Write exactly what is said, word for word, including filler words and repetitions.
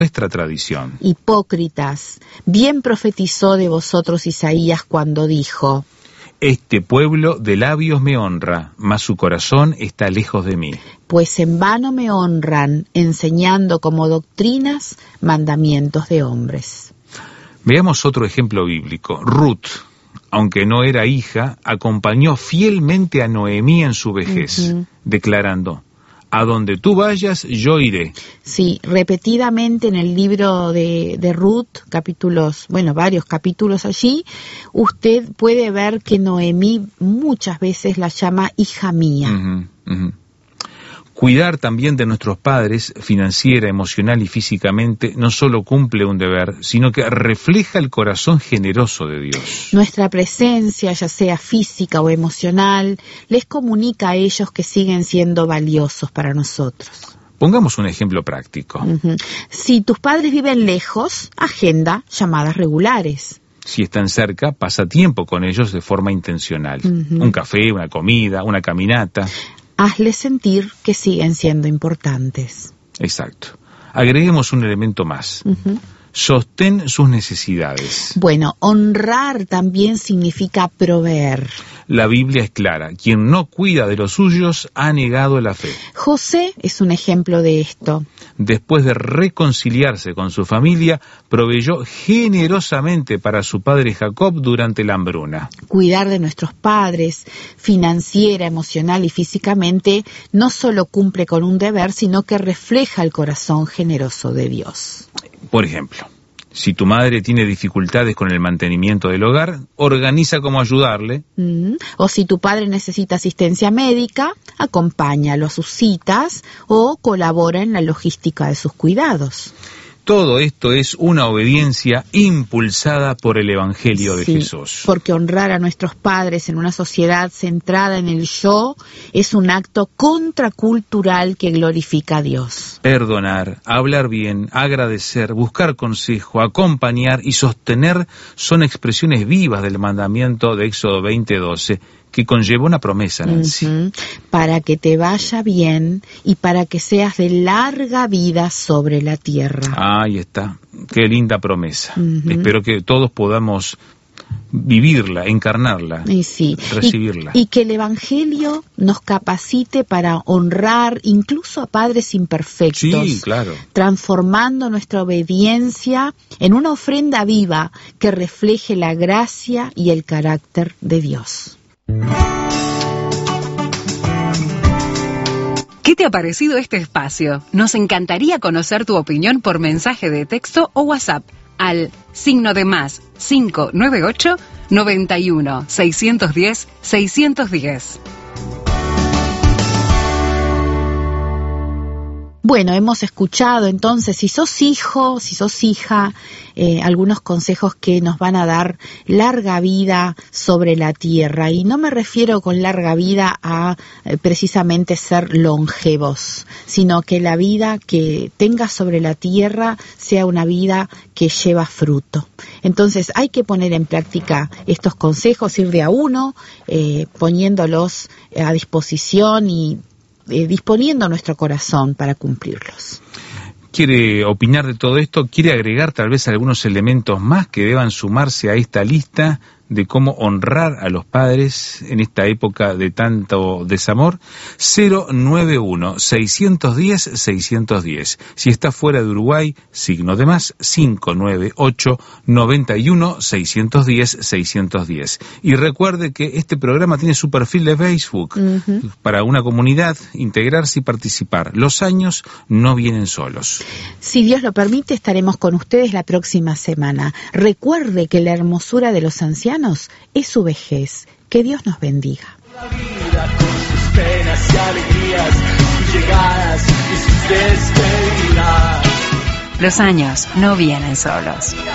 nuestra tradición. Hipócritas, bien profetizó de vosotros Isaías cuando dijo: Este pueblo de labios me honra, mas su corazón está lejos de mí. Pues en vano me honran, enseñando como doctrinas mandamientos de hombres. Veamos otro ejemplo bíblico. Ruth, aunque no era hija, acompañó fielmente a Noemí en su vejez, uh-huh. declarando: a donde tú vayas, yo iré. Sí, repetidamente en el libro de, de Ruth, capítulos, bueno, varios capítulos allí, usted puede ver que Noemí muchas veces la llama hija mía. Uh-huh, uh-huh. Cuidar también de nuestros padres, financiera, emocional y físicamente, no solo cumple un deber, sino que refleja el corazón generoso de Dios. Nuestra presencia, ya sea física o emocional, les comunica a ellos que siguen siendo valiosos para nosotros. Pongamos un ejemplo práctico. Uh-huh. Si tus padres viven lejos, agenda llamadas regulares. Si están cerca, pasa tiempo con ellos de forma intencional. Uh-huh. Un café, una comida, una caminata. Hazles sentir que siguen siendo importantes. Exacto. Agreguemos un elemento más. Uh-huh. Sostén sus necesidades. Bueno, honrar también significa proveer. La Biblia es clara. Quien no cuida de los suyos ha negado la fe. José es un ejemplo de esto. Después de reconciliarse con su familia, proveyó generosamente para su padre Jacob durante la hambruna. Cuidar de nuestros padres, financiera, emocional y físicamente, no solo cumple con un deber, sino que refleja el corazón generoso de Dios. Por ejemplo, si tu madre tiene dificultades con el mantenimiento del hogar, organiza cómo ayudarle. Mm, o si tu padre necesita asistencia médica, acompáñalo a sus citas o colabora en la logística de sus cuidados. Todo esto es una obediencia impulsada por el Evangelio de sí, Jesús. Porque honrar a nuestros padres en una sociedad centrada en el yo es un acto contracultural que glorifica a Dios. Perdonar, hablar bien, agradecer, buscar consejo, acompañar y sostener son expresiones vivas del mandamiento de Éxodo veinte doce, que conlleva una promesa, Nancy. Uh-huh. Para que te vaya bien y para que seas de larga vida sobre la tierra. Ahí está, qué linda promesa. Uh-huh. Espero que todos podamos vivirla, encarnarla, y sí. recibirla. Y, y que el Evangelio nos capacite para honrar incluso a padres imperfectos. Sí, claro. Transformando nuestra obediencia en una ofrenda viva que refleje la gracia y el carácter de Dios. ¿Qué te ha parecido este espacio? Nos encantaría conocer tu opinión por mensaje de texto o WhatsApp al signo de más cinco nueve ocho, noventa y uno, seiscientos diez, seiscientos diez. Bueno, hemos escuchado entonces, si sos hijo, si sos hija, eh, algunos consejos que nos van a dar larga vida sobre la tierra. Y no me refiero con larga vida a eh, precisamente ser longevos, sino que la vida que tengas sobre la tierra sea una vida que lleva fruto. Entonces hay que poner en práctica estos consejos, ir de a uno, eh, poniéndolos a disposición y Eh, disponiendo nuestro corazón para cumplirlos. ¿Quiere opinar de todo esto? ¿Quiere agregar tal vez algunos elementos más que deban sumarse a esta lista de cómo honrar a los padres en esta época de tanto desamor? Cero nueve uno, seiscientos diez, seiscientos diez. Si está fuera de Uruguay, signo de más, cinco nueve ocho, noventa y uno, seiscientos diez, seiscientos diez. Y recuerde que este programa tiene su perfil de Facebook, uh-huh. para una comunidad, integrarse y participar. Los años no vienen solos. Si Dios lo permite, estaremos con ustedes la próxima semana. Recuerde que la hermosura de los ancianos es su vejez. Que Dios nos bendiga. La vida con sus penas y alegrías, sus llegadas y sus despedidas. Los años no vienen solos.